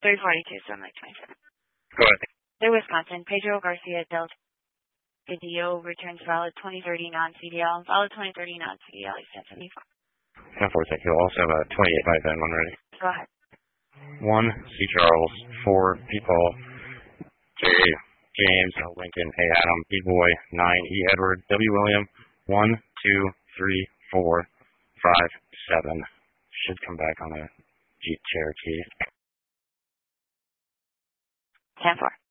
342, so I'm like 27. Go ahead. They're Wisconsin. Pedro Garcia Del Dio returns valid 2030 non-CDL. Valid 2030 non-CDL. He sent 74. 10-4, thank you. I'll also have a 28 by then when ready. Go ahead. 1, C. Charles. 4, P. Paul. J. James. Lincoln. A. Adam. B. Boy. 9, E. Edward. W. William. 1, 2, 3, 4, 5, 7. Should come back on a Jeep Cherokee. 10-4.